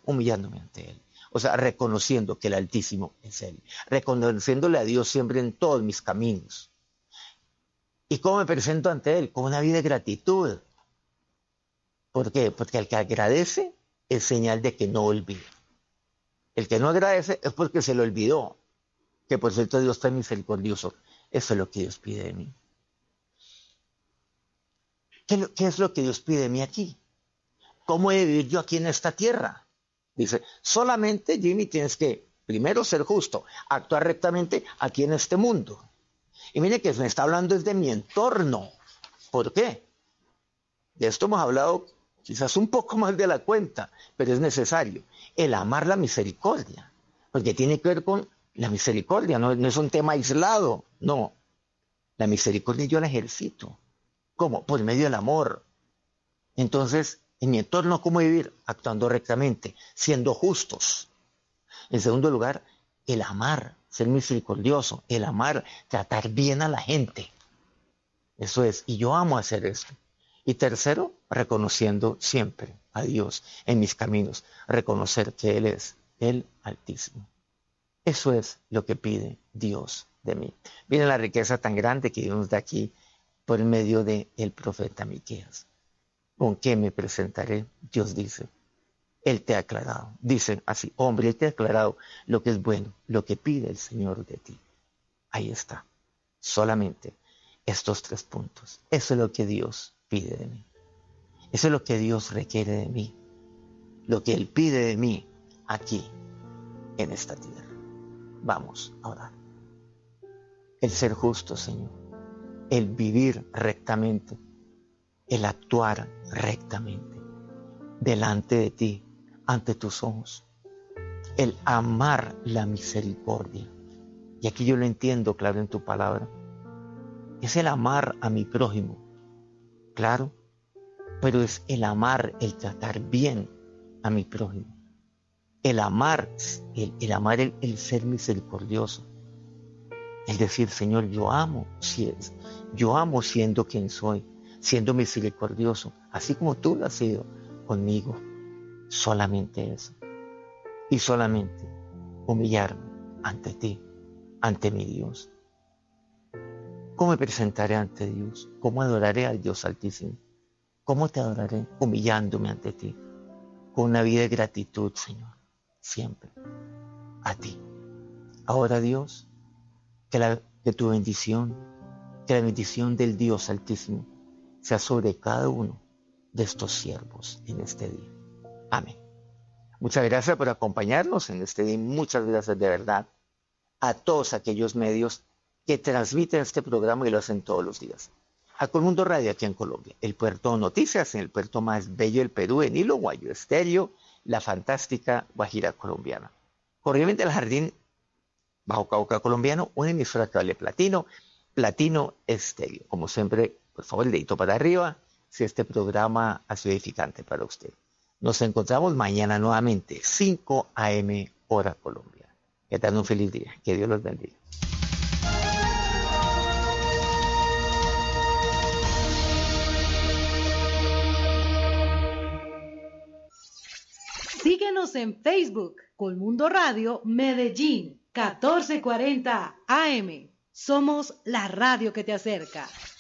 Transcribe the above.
humillándome ante Él. O sea, reconociendo que el Altísimo es Él. Reconociéndole a Dios siempre en todos mis caminos. ¿Y cómo me presento ante Él? Con una vida de gratitud. ¿Por qué? Porque el que agradece es señal de que no olvida. El que no agradece es porque se le olvidó. Que por cierto Dios está misericordioso. Eso es lo que Dios pide de mí. ¿Qué es lo que Dios pide de mí aquí? ¿Cómo he de vivir yo aquí en esta tierra? Dice, solamente, Jimmy, tienes que primero ser justo, actuar rectamente aquí en este mundo. Y mire que me está hablando es de mi entorno. ¿Por qué? De esto hemos hablado quizás un poco más de la cuenta, pero es necesario. El amar la misericordia, porque tiene que ver con la misericordia, no es un tema aislado, no. La misericordia yo la ejercito. ¿Cómo? Por medio del amor. Entonces, en mi entorno, ¿cómo vivir? Actuando rectamente, siendo justos. En segundo lugar, el amar, ser misericordioso, el amar, tratar bien a la gente. Eso es, y yo amo hacer esto. Y tercero, reconociendo siempre a Dios en mis caminos, reconocer que Él es el Altísimo. Eso es lo que pide Dios de mí. Miren la riqueza tan grande que Dios nos da aquí por medio del profeta Miqueas. ¿Con qué me presentaré? Dios dice, Él te ha aclarado. Dice así, hombre, Él te ha aclarado lo que es bueno, lo que pide el Señor de ti. Ahí está. Solamente estos 3 puntos. Eso es lo que Dios pide de mí. Eso es lo que Dios requiere de mí. Lo que Él pide de mí aquí, en esta tierra. Vamos a orar. El ser justo, Señor. El vivir rectamente. El actuar rectamente. Delante de ti, ante tus ojos. El amar la misericordia. Y aquí yo lo entiendo claro en tu palabra. Es el amar a mi prójimo. Claro. Pero es el amar, el tratar bien a mi prójimo. El amar, el ser misericordioso. El decir, Señor, yo amo siendo quien soy, siendo misericordioso, así como tú lo has sido conmigo. Solamente eso. Y solamente humillarme ante ti, ante mi Dios. ¿Cómo me presentaré ante Dios? ¿Cómo adoraré al Dios Altísimo? ¿Cómo te adoraré? Humillándome ante ti, con una vida de gratitud, Señor, siempre, a ti. Ahora, Dios, que tu bendición, que la bendición del Dios Altísimo sea sobre cada uno de estos siervos en este día. Amén. Muchas gracias por acompañarnos en este día. Muchas gracias de verdad a todos aquellos medios que transmiten este programa y lo hacen todos los días. A Colmundo Radio aquí en Colombia, el Puerto Noticias en el puerto más bello del Perú, en Hilo, Guayo Estéreo, la fantástica Guajira colombiana. Corriente del Jardín, Bajo Cauca colombiano, una emisora que vale platino, Platino Estéreo. Como siempre, por favor, el dedito para arriba si este programa ha sido edificante para usted. Nos encontramos mañana nuevamente, 5 a.m. hora Colombia. Que tengan un feliz día. Que Dios los bendiga. Síguenos en Facebook, Colmundo Radio Medellín, 1440 AM. Somos la radio que te acerca.